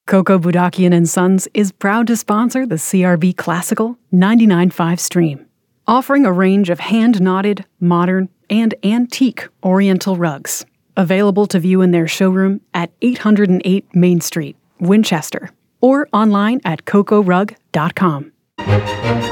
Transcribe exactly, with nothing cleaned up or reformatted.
Coco Budakian and Sons is proud to sponsor the C R V Classical ninety-nine point five stream, offering a range of hand-knotted, modern, and antique Oriental rugs, available to view in their showroom at eight oh eight Main Street, Winchester, or online at coco rug dot com.